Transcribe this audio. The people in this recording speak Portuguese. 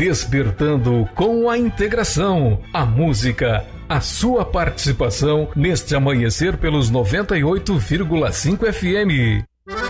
Despertando com a integração, a música, a sua participação neste amanhecer pelos 98,5 FM.